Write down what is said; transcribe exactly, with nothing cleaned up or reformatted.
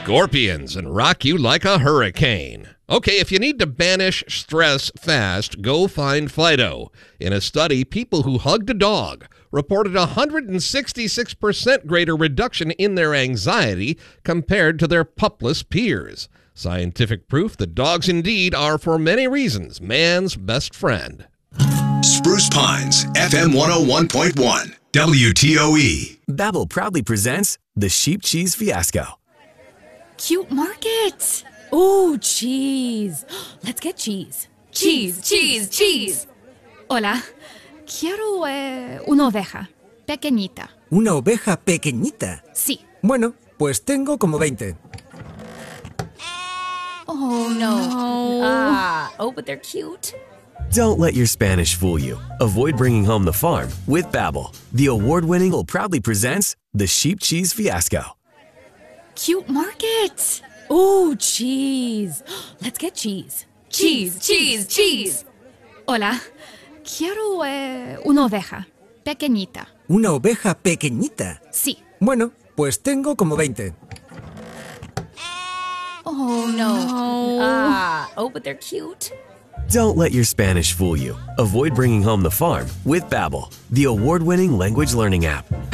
Scorpions and rock you like a hurricane. Okay, if you need to banish stress fast, go find Fido. In a study, people who hugged a dog reported a one hundred sixty-six percent greater reduction in their anxiety compared to their pupless peers. Scientific proof that dogs indeed are, for many reasons, man's best friend. Spruce Pines, F M one oh one point one, W T O E. Babbel proudly presents the Sheep Cheese Fiasco. Cute market. Ooh, cheese. Let's get cheese. Cheese, cheese, cheese. Hola. Quiero eh, una oveja. Pequeñita. ¿Una oveja pequeñita? Sí. Bueno, pues tengo como veinte. Oh, no. Ah, oh, but they're cute. Don't let your Spanish fool you. Avoid bringing home the farm with Babbel. The award-winning Babbel proudly presents the Sheep Cheese Fiasco. Cute market. Ooh, cheese. Let's get cheese. Cheese, cheese, cheese. Hola. Quiero eh, una oveja. Pequeñita. ¿Una oveja pequeñita? Sí. Bueno, pues tengo como veinte. Oh, no. Ah, oh, but they're cute. Don't let your Spanish fool you. Avoid bringing home the farm with Babbel, the award-winning language learning app.